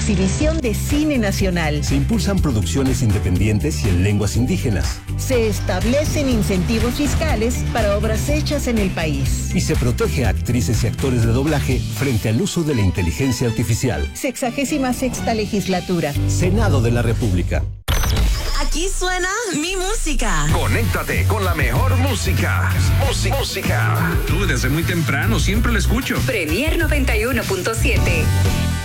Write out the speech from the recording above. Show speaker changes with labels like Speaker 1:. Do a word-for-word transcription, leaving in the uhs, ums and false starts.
Speaker 1: exhibición de cine nacional.
Speaker 2: Se impulsan producciones independientes y en lenguas indígenas.
Speaker 1: Se establecen incentivos fiscales para obras hechas en el país.
Speaker 2: Y se protege a actrices y actores de doblaje frente al uso de la inteligencia artificial.
Speaker 1: Sexagésima sexta legislatura.
Speaker 2: Senado de la República.
Speaker 3: Aquí suena mi música.
Speaker 4: Conéctate con la mejor música. Música. Música.
Speaker 5: Tú desde muy temprano siempre la escucho.
Speaker 6: Premier noventa y uno punto siete.